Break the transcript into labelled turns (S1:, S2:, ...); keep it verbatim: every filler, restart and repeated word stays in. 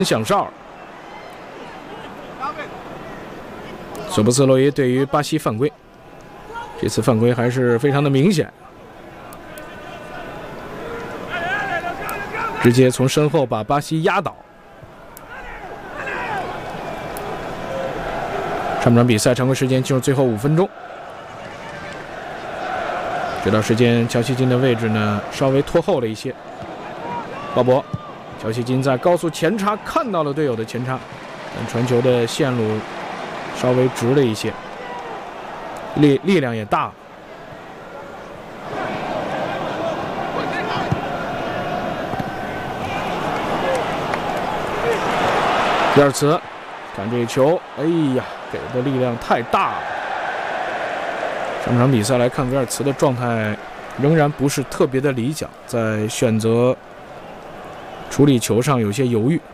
S1: 响哨。索布斯洛伊对于巴西犯规，这次犯规还是非常的明显，直接从身后把巴西压倒。上半场比赛常规时间进入最后五分钟，这段时间乔西金的位置呢稍微拖后了一些。鲍勃，乔西金在高速前插看到了队友的前插，但传球的线路稍微直了一些，力力量也大了。比尔茨，看这球，哎呀，给的力量太大了。上场比赛来看，维尔茨的状态仍然不是特别的理想，在选择处理球上有些犹豫。